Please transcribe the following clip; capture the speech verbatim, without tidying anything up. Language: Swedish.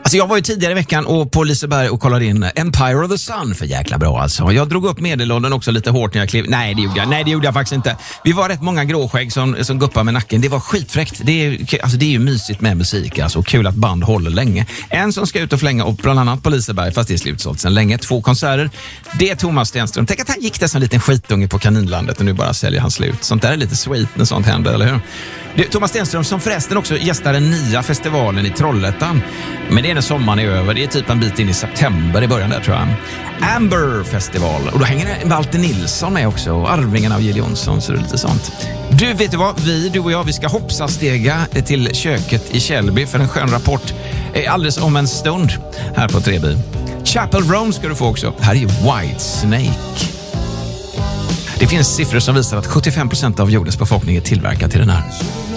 Alltså jag var ju tidigare i veckan och på Liseberg och kollade in Empire of the Sun för jäkla bra alltså. Jag drog upp medelåldern också lite hårt när jag klev. Nej, det gjorde jag. Nej, det gjorde jag faktiskt inte. Vi var rätt många gråskägg som, som guppade med nacken. Det var skitfräckt. Det är, alltså det är ju mysigt med musik alltså. Kul att band håller länge. En som ska ut och flänga upp bland annat på Liseberg, fast det är slutsålt sedan länge. Två konserter. Det är Thomas Stenström. Tänk att han gick där som en liten skitunge på Kaninlandet och nu bara säljer han slut. Sånt där är lite sweet när sånt händer, eller hur? Det är Thomas Stenström som förresten också gästar den nya festivalen i Trollhättan. Men det är när sommaren är över. Det är typ en bit in i september i början där, tror jag. Amber Festival. Och då hänger Walter Nilsson med också. Och Arvingen av Jill Johnson, så det är lite sånt. Du, vet du vad? Vi, du och jag, vi ska hoppsa stega till köket i Källby för en skön rapport alldeles om en stund här på Treby. Chapel Roan ska du få också. Här är Whitesnake. Det finns siffror som visar att sjuttiofem procent av jordens befolkning är tillverkad till den här.